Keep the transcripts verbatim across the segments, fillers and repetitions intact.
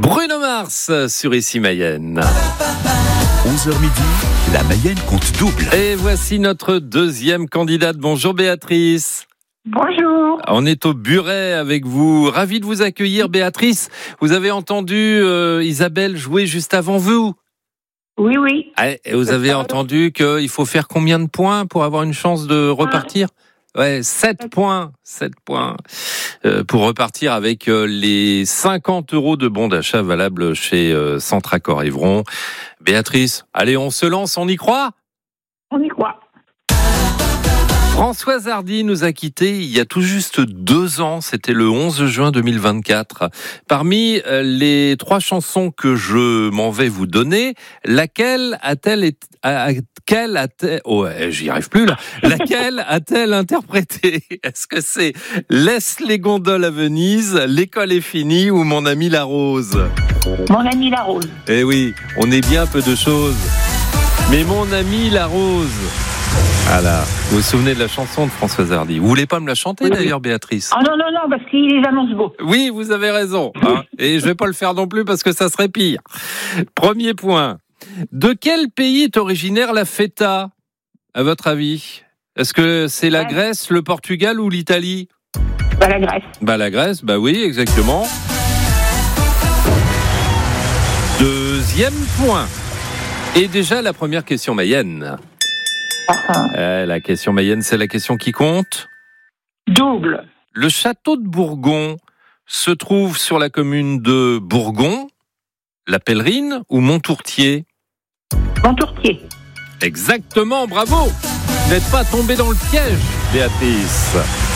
Bruno Mars sur Ici Mayenne. onze heures midi, la Mayenne compte double. Et voici notre deuxième candidate. Bonjour Béatrice. Bonjour. On est au Buret avec vous. Ravi de vous accueillir Béatrice. Vous avez entendu euh, Isabelle jouer juste avant vous. Oui, oui. Ah, et vous avez entendu qu'il faut faire combien de points pour avoir une chance de repartir ? Ouais, sept points. sept points. Euh, pour repartir avec euh, les cinquante euros de bons d'achat valables chez euh, Centracor Évron. Béatrice, allez, on se lance, on y croit ? On y croit. Françoise Hardy nous a quittés il y a tout juste deux ans, c'était le onze juin deux mille vingt-quatre. Parmi les trois chansons que je m'en vais vous donner, laquelle a-t-elle été, à, quelle a-t-elle, oh, j'y arrive plus là, laquelle a-t-elle interprété ? Est-ce que c'est Laisse les gondoles à Venise, L'école est finie ou Mon ami la rose ? Mon ami la rose. Eh oui, on est bien peu de choses. Mais Mon ami la rose. Voilà. Vous vous souvenez de la chanson de Françoise Hardy ? Vous voulez pas me la chanter oui, d'ailleurs, oui. Béatrice ? Ah non, non, non, parce qu'il les annonce beaux. Oui, vous avez raison. Hein, et je vais pas le faire non plus parce que ça serait pire. Premier point. De quel pays est originaire la feta, à votre avis ? Est-ce que c'est la Grèce, le Portugal ou l'Italie ? Bah, la Grèce. Bah, la Grèce, bah oui, exactement. Deuxième point. Et déjà la première question Mayenne. Euh, la question Mayenne, c'est la question qui compte. Double. Le château de Bourgon se trouve sur la commune de Bourgon, La Pèlerine ou Montourtier ? Montourtier. Exactement, bravo ! Vous n'êtes pas tombé dans le piège, Béatrice.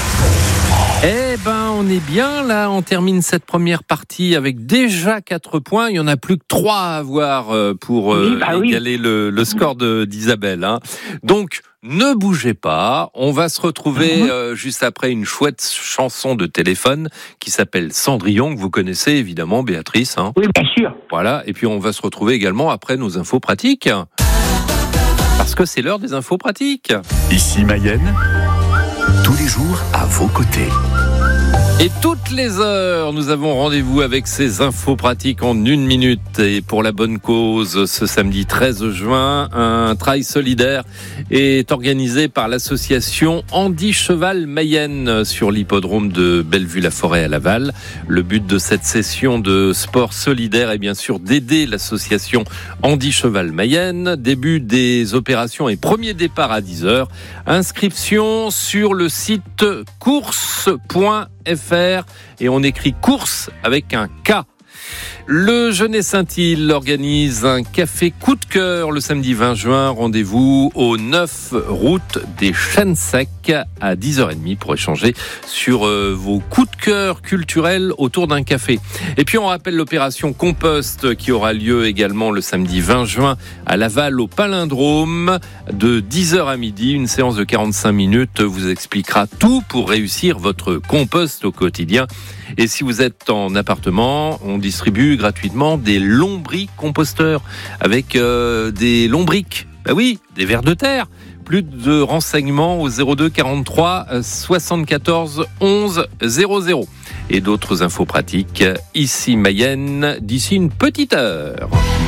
Eh ben, on est bien là, on termine cette première partie avec déjà quatre points. Il y en a plus que trois à avoir pour euh, oui, bah égaler oui. le, le score de, d'Isabelle. Hein. Donc, ne bougez pas, on va se retrouver mm-hmm. euh, juste après une chouette chanson de téléphone qui s'appelle Cendrillon, que vous connaissez évidemment, Béatrice. Hein. Oui, bien sûr. Voilà, et puis on va se retrouver également après nos infos pratiques. Parce que c'est l'heure des infos pratiques. Ici Mayenne, tous les jours à vos côtés. Et toutes les heures, nous avons rendez-vous avec ces infos pratiques en une minute. Et pour la bonne cause, ce samedi treize juin, un trail solidaire est organisé par l'association Andy Cheval Mayenne sur l'hippodrome de Bellevue-la-Forêt à Laval. Le but de cette session de sport solidaire est bien sûr d'aider l'association Andy Cheval Mayenne. Début des opérations et premier départ à dix heures. Inscription sur le site course point f r et on écrit course avec un K. Le Genêt Saint-Île organise un café coup de cœur le samedi vingt juin. Rendez-vous au neuf route des Chênes Secs à dix heures trente pour échanger sur euh, vos coups de cœur culturels autour d'un café. Et puis on rappelle l'opération Compost qui aura lieu également le samedi vingt juin à Laval au Palindrome de dix heures à midi. Une séance de quarante-cinq minutes vous expliquera tout pour réussir votre compost au quotidien. Et si vous êtes en appartement, on distribue gratuitement des lombricomposteurs avec euh, des lombriques. Bah oui, des vers de terre. Plus de renseignements au zéro deux quarante-trois soixante-quatorze onze zéro zéro. Et d'autres infos pratiques ici Mayenne d'ici une petite heure.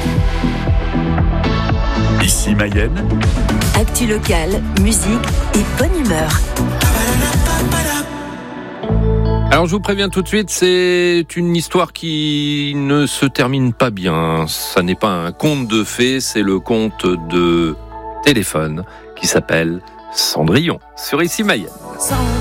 Ici Mayenne. Actu locale, musique et bonne humeur. Alors je vous préviens tout de suite, c'est une histoire qui ne se termine pas bien. Ça n'est pas un conte de fées, c'est le conte de téléphone qui s'appelle Cendrillon sur Ici Mayenne.